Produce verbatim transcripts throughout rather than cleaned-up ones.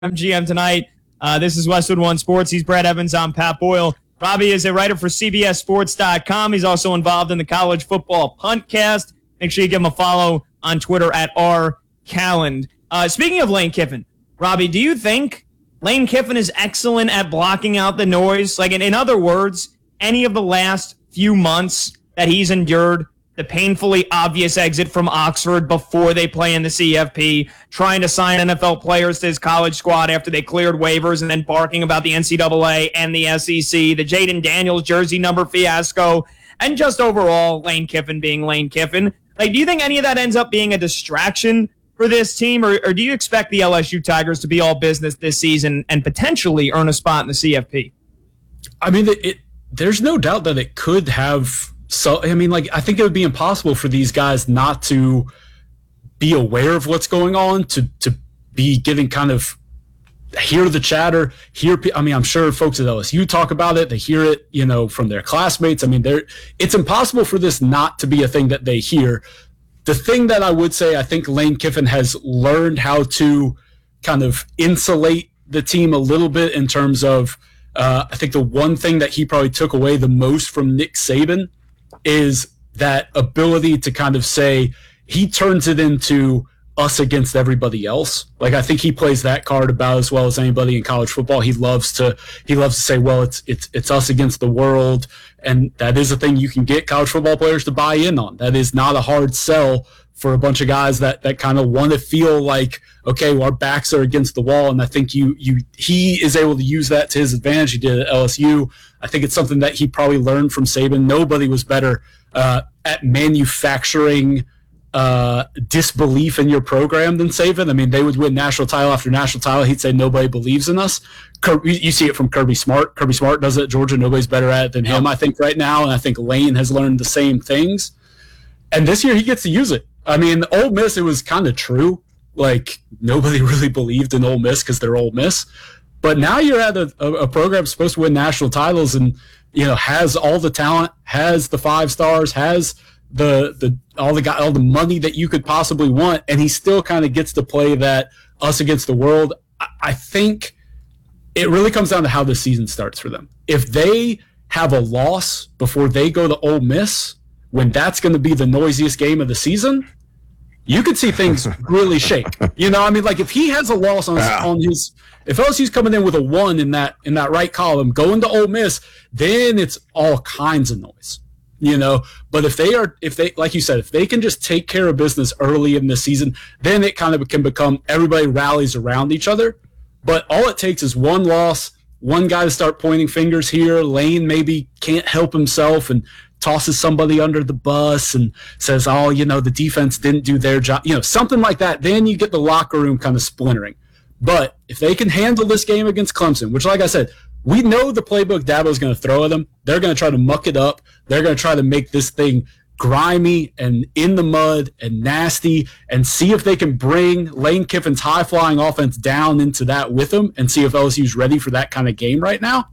M G M tonight. Uh, this is Westwood One Sports. He's Brad Evans. I'm Pat Boyle. Robbie is a writer for C B S Sports dot com. He's also involved in the College Football Puntcast. Make sure you give him a follow on Twitter at R Calland. Uh, speaking of Lane Kiffin, Robbie, do you think Lane Kiffin is excellent at blocking out the noise? Like, in, in other words, any of the last few months that he's endured, the painfully obvious exit from Oxford before they play in the C F P, trying to sign N F L players to his college squad after they cleared waivers, and then barking about the N C double A and the S E C, the Jaden Daniels jersey number fiasco, and just overall Lane Kiffin being Lane Kiffin. Like, do you think any of that ends up being a distraction for this team, or, or do you expect the L S U Tigers to be all business this season and potentially earn a spot in the C F P? I mean, it, it, there's no doubt that it could have. So, I mean, like, I think it would be impossible for these guys not to be aware of what's going on, to to be getting kind of hear the chatter, hear, I mean, I'm sure folks at L S U talk about it. They hear it, you know, from their classmates. I mean, they're, it's impossible for this not to be a thing that they hear. The thing that I would say, I think Lane Kiffin has learned how to kind of insulate the team a little bit in terms of, uh, I think the one thing that he probably took away the most from Nick Saban is that ability to kind of say, he turns it into us against everybody else. Like, I think he plays that card about as well as anybody in college football. He loves to he loves to say, well, it's it's it's us against the world, and that is a thing you can get college football players to buy in on. That is not a hard sell for a bunch of guys that that kind of want to feel like, okay, well, our backs are against the wall. And I think you you he is able to use that to his advantage. He did it at L S U. I think it's something that he probably learned from Saban. Nobody was better uh, at manufacturing uh, disbelief in your program than Saban. I mean, they would win national title after national title. He'd say, nobody believes in us. Kirby, you see it from Kirby Smart. Kirby Smart does it at Georgia. Nobody's better at it than him, I think, right now. And I think Lane has learned the same things. And this year he gets to use it. I mean, Ole Miss, it was kind of true. Like, nobody really believed in Ole Miss because they're Ole Miss. But now you're at a, a, a program supposed to win national titles and, you know, has all the talent, has the five stars, has the the all the all the money that you could possibly want, and he still kind of gets to play that us against the world. I, I think it really comes down to how this season starts for them. If they have a loss before they go to Ole Miss, when that's going to be the noisiest game of the season, you could see things really shake. You know, I mean, like, if he has a loss on, yeah. on his, if L S U's coming in with a one in that in that right column, going to Ole Miss, then it's all kinds of noise. You know, but if they are, if they, like you said, if they can just take care of business early in the season, then it kind of can become everybody rallies around each other. But all it takes is one loss, one guy to start pointing fingers here. Lane maybe can't help himself and tosses somebody under the bus and says, oh, you know, the defense didn't do their job, you know, something like that. Then you get the locker room kind of splintering. But if they can handle this game against Clemson, which, like I said, we know the playbook Dabo's going to throw at them. They're going to try to muck it up. They're going to try to make this thing grimy and in the mud and nasty, and see if they can bring Lane Kiffin's high-flying offense down into that with them and see if L S U's ready for that kind of game right now.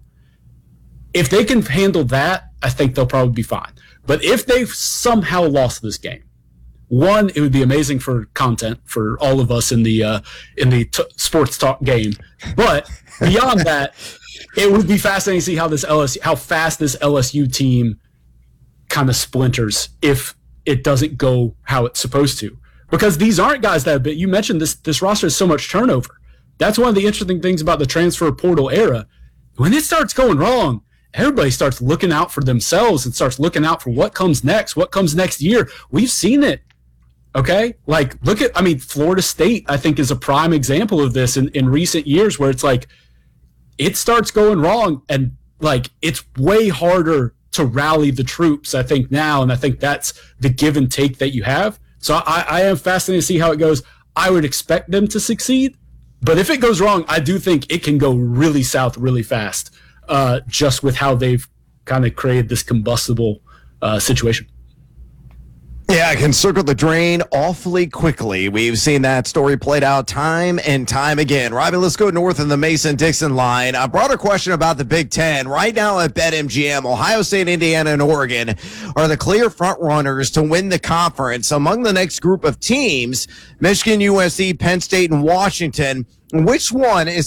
If they can handle that, I think they'll probably be fine. But if they've somehow lost this game, one, it would be amazing for content for all of us in the uh, in the t- sports talk game. But beyond that, it would be fascinating to see how this L S U, how fast this L S U team kind of splinters if it doesn't go how it's supposed to. Because these aren't guys that have been, you mentioned this this roster has so much turnover. That's one of the interesting things about the transfer portal era. When it starts going wrong, everybody starts looking out for themselves and starts looking out for what comes next, what comes next year. We've seen it. Okay? Like, look at, I mean, Florida State, I think, is a prime example of this in, in recent years, where it's like, it starts going wrong, and, like, it's way harder to rally the troops, I think, now, and I think that's the give and take that you have. So I, I am fascinated to see how it goes. I would expect them to succeed, but if it goes wrong, I do think it can go really south really fast, uh, just with how they've kind of created this combustible uh, situation. Yeah, it can circle the drain awfully quickly. We've seen that story played out time and time again. Robbie, let's go north in the Mason-Dixon line. A broader question about the Big Ten. Right now at BetMGM, Ohio State, Indiana, and Oregon are the clear front runners to win the conference. Among the next group of teams, Michigan, U S C, Penn State, and Washington. Which one is